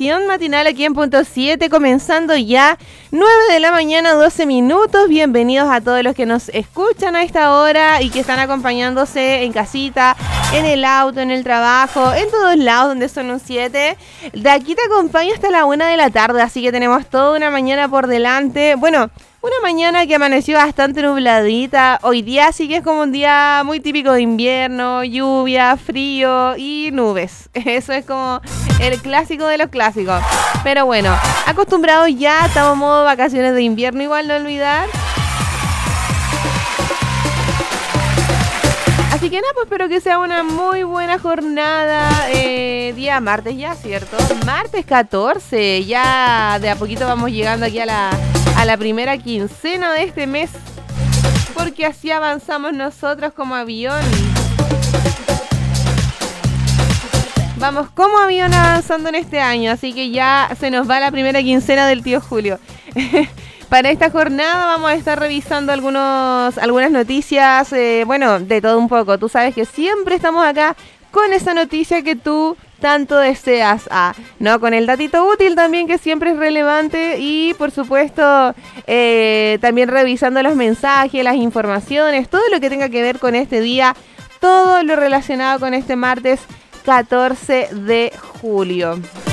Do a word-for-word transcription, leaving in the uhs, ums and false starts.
versión matinal aquí en Punto siete, comenzando ya nueve de la mañana, doce minutos. Bienvenidos a todos los que nos escuchan a esta hora y que están acompañándose en casita, en el auto, en el trabajo, en todos lados donde son un siete. De aquí te acompaño hasta la una de la tarde, así que tenemos toda una mañana por delante. Bueno, una mañana que amaneció bastante nubladita. Hoy día sí que es como un día muy típico de invierno, lluvia, frío y nubes. Eso es como el clásico de los clásicos. Pero bueno, acostumbrados ya, estamos en modo vacaciones de invierno, igual no olvidar. Así que nada, pues espero que sea una muy buena jornada. Eh, día martes ya, ¿cierto? Martes catorce. Ya de a poquito vamos llegando aquí a la, a la primera quincena de este mes. Porque así avanzamos nosotros como avión. Vamos como avión avanzando en este año. Así que ya se nos va la primera quincena del tío Julio. Para esta jornada vamos a estar revisando algunos, algunas noticias, eh, bueno, de todo un poco. Tú sabes que siempre estamos acá con esa noticia que tú tanto deseas. Ah, ¿no? Con el datito útil también, que siempre es relevante. Y, por supuesto, eh, también revisando los mensajes, las informaciones, todo lo que tenga que ver con este día, todo lo relacionado con este martes catorce de julio.